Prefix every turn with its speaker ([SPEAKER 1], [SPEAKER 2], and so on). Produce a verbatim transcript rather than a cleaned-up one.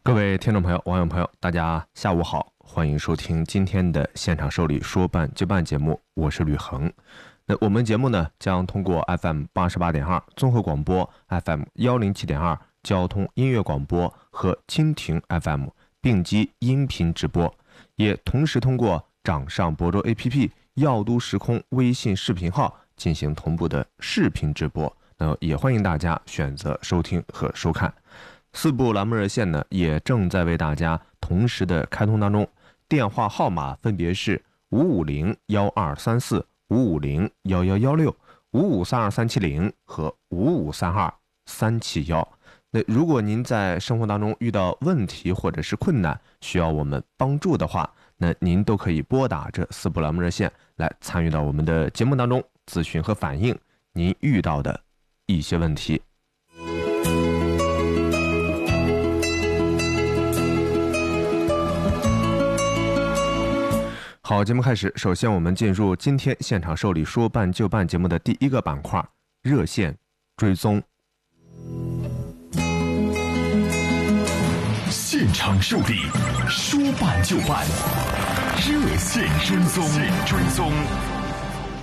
[SPEAKER 1] 各位听众朋友、网友朋友，大家下午好，欢迎收听今天的现场受理说办就办节目，我是吕恒。那我们节目呢，将通过 F M 八十八点二 综合广播、F M 一零七点二 交通音乐广播和蜻蜓 F M 并机音频直播，也同时通过掌上博州 A P P、耀都时空微信视频号进行同步的视频直播。那也欢迎大家选择收听和收看。四部栏目热线呢，也正在为大家同时的开通当中，电话号码分别是五五零幺二三四、五五零幺幺幺六、五五三二三七零和五五三二三七幺。那如果您在生活当中遇到问题或者是困难，需要我们帮助的话，那您都可以拨打这四部栏目热线来参与到我们的节目当中，咨询和反映您遇到的一些问题。好，节目开始。首先，我们进入今天现场受理说办就办节目的第一个板块——热线追踪。
[SPEAKER 2] 现场受理说办就办，热线追踪。追踪。